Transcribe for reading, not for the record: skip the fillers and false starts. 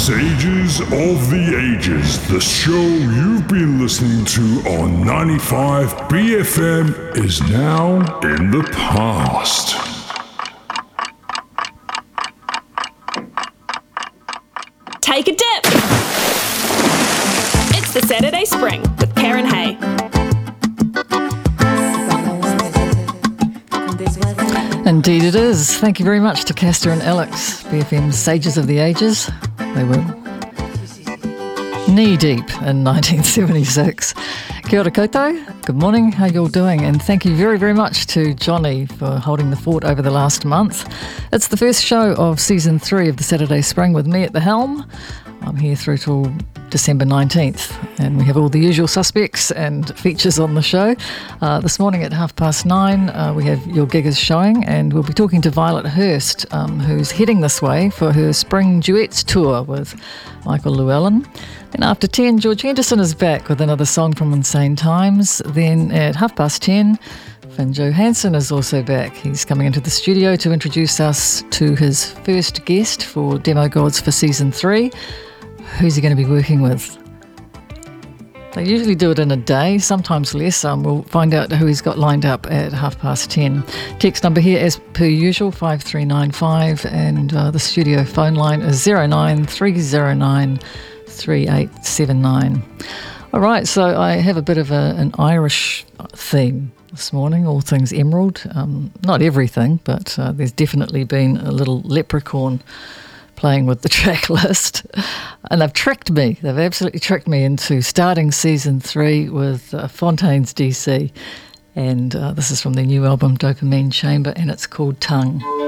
Sages of the Ages, the show you've been listening to on 95 BFM is now in the past. Take a dip! It's the Saturday Spring with Karen Hay. Indeed it is. Thank you very much to Castor and Alex, BFM's Sages of the Ages. They were knee-deep in 1976. Kia ora koutou. Good morning. How you all doing? And thank you very, very much to Johnny for holding the fort over the last month. It's the first show of Season 3 of the Saturday Spring with me at the helm. I'm here through till December 19th, and we have all the usual suspects and features on the show. This morning at 9:30, we have Your Gig Is Showing, and we'll be talking to Violet Hurst, who's heading this way for her Spring Duets tour with Michael Llewellyn. Then after 10, George Henderson is back with another song from Insane Times. Then at 10:30, Finn Johansson is also back. He's coming into the studio to introduce us to his first guest for Demo Gods for Season 3. Who's he going to be working with? They usually do it in a day, sometimes less. We'll find out who he's got lined up at 10:30. Text number here as per usual, 5395, and the studio phone line is 09309 3879. All right, so I have a bit of an Irish theme this morning, all things emerald. Not everything, but there's definitely been a little leprechaun playing with the track list, and they've tricked me. They've absolutely tricked me into starting Season 3 with Fontaines DC, and this is from their new album Dopamine Chamber, and it's called Tongue.